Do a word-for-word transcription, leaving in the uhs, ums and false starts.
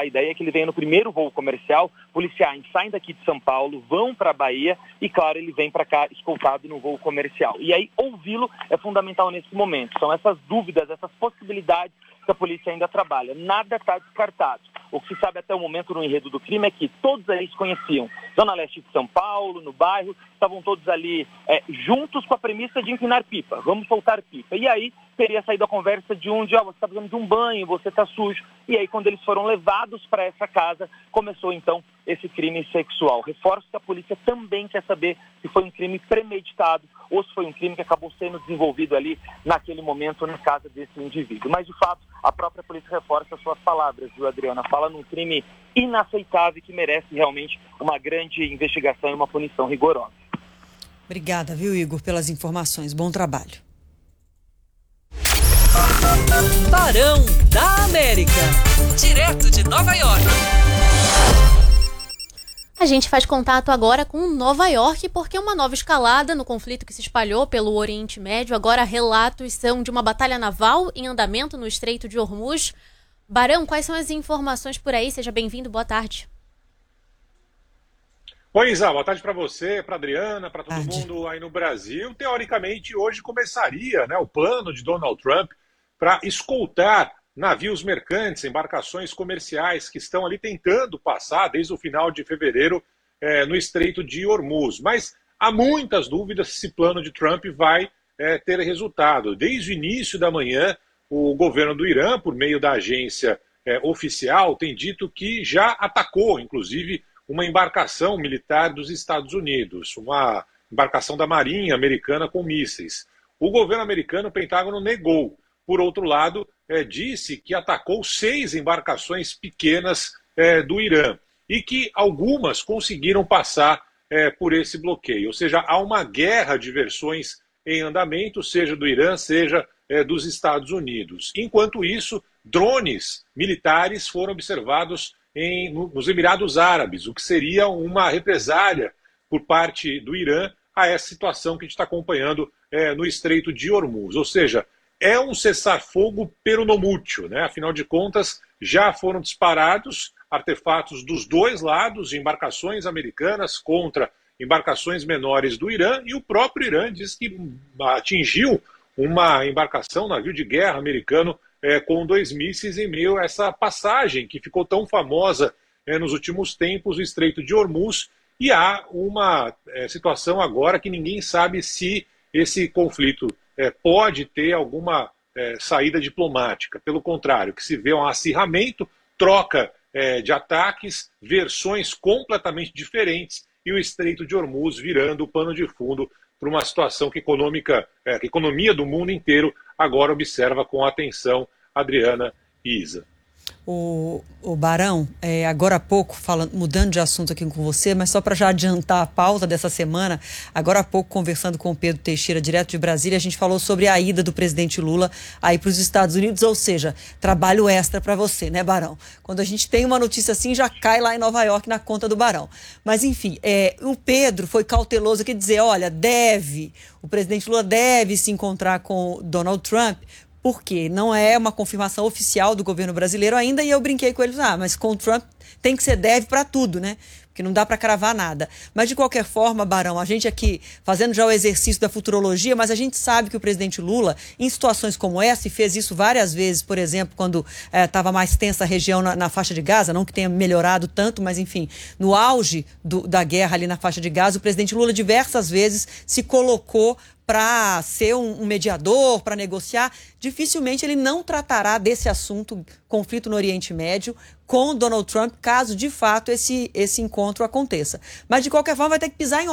A ideia é que ele venha no primeiro voo comercial, policiais saem daqui de São Paulo, vão para a Bahia e, claro, ele vem para cá escoltado no voo comercial. E aí, ouvi-lo é fundamental nesse momento. São essas dúvidas, essas possibilidades que a polícia ainda trabalha. Nada está descartado. O que se sabe até o momento no enredo do crime é que todos eles se conheciam. Zona Leste de São Paulo, no bairro, estavam todos ali é, juntos com a premissa de empinar pipa. Vamos soltar pipa. E aí teria saído a conversa de um de, ó, você está precisando de um banho, você está sujo. E aí, quando eles foram levados para essa casa, começou então esse crime sexual. Reforço que a polícia também quer saber se foi um crime premeditado ou se foi um crime que acabou sendo desenvolvido ali naquele momento na casa desse indivíduo. Mas, de fato, a própria polícia reforça suas palavras, viu, Adriana? Fala num crime inaceitável que merece realmente uma grande investigação e uma punição rigorosa. Obrigada, viu, Igor, pelas informações. Bom trabalho. Barão da América, direto de Nova York. A gente faz contato agora com Nova York, porque uma nova escalada no conflito que se espalhou pelo Oriente Médio. Agora relatos são de uma batalha naval em andamento no Estreito de Hormuz. Barão, quais são as informações por aí? Seja bem-vindo, boa tarde. Oi, Isa, boa tarde para você, para Adriana, para todo tarde. mundo aí no Brasil. Teoricamente, hoje começaria, né, o plano de Donald Trump para escoltar navios mercantes, embarcações comerciais que estão ali tentando passar desde o final de fevereiro é, no Estreito de Hormuz. Mas há muitas dúvidas se esse plano de Trump vai é, ter resultado. Desde o início da manhã, o governo do Irã, por meio da agência é, oficial, tem dito que já atacou, inclusive, uma embarcação militar dos Estados Unidos, uma embarcação da Marinha americana com mísseis. O governo americano, o Pentágono, negou. Por outro lado, é, disse que atacou seis embarcações pequenas é, do Irã e que algumas conseguiram passar é, por esse bloqueio. Ou seja, há uma guerra de versões em andamento, seja do Irã, seja é, dos Estados Unidos. Enquanto isso, drones militares foram observados em, nos Emirados Árabes, o que seria uma represália por parte do Irã a essa situação que a gente está acompanhando é, no Estreito de Hormuz. Ou seja, é um cessar-fogo peronomútil, né? Afinal de contas, já foram disparados artefatos dos dois lados, embarcações americanas contra embarcações menores do Irã, e o próprio Irã diz que atingiu uma embarcação, um navio de guerra americano é, com dois mísseis em meio a essa passagem que ficou tão famosa é, nos últimos tempos, o Estreito de Hormuz, e há uma é, situação agora que ninguém sabe se esse conflito É, pode ter alguma é, saída diplomática. Pelo contrário, que se vê um acirramento, troca é, de ataques, versões completamente diferentes e o Estreito de Hormuz virando o pano de fundo para uma situação que, econômica, é, que a economia do mundo inteiro agora observa com atenção. Adriana e Isa. O, o Barão, é, agora há pouco, falando, mudando de assunto aqui com você, mas só para já adiantar a pauta dessa semana, agora há pouco, conversando com o Pedro Teixeira, direto de Brasília, a gente falou sobre a ida do presidente Lula aí para os Estados Unidos, ou seja, trabalho extra para você, né, Barão? Quando a gente tem uma notícia assim, já cai lá em Nova York na conta do Barão. Mas, enfim, é, o Pedro foi cauteloso aqui dizer, olha, deve, o presidente Lula deve se encontrar com Donald Trump, porque não é uma confirmação oficial do governo brasileiro ainda, e eu brinquei com eles, ah, mas com o Trump tem que ser deve para tudo, né? Porque não dá para cravar nada. Mas, de qualquer forma, Barão, a gente aqui fazendo já o exercício da futurologia, mas a gente sabe que o presidente Lula, em situações como essa, e fez isso várias vezes, por exemplo, quando estava é, mais tensa a região na, na faixa de Gaza, não que tenha melhorado tanto, mas, enfim, no auge do, da guerra ali na faixa de Gaza, o presidente Lula diversas vezes se colocou para ser um, um mediador, para negociar. Dificilmente ele não tratará desse assunto, conflito no Oriente Médio, com Donald Trump, caso de fato esse, esse encontro aconteça. Mas de qualquer forma vai ter que pisar em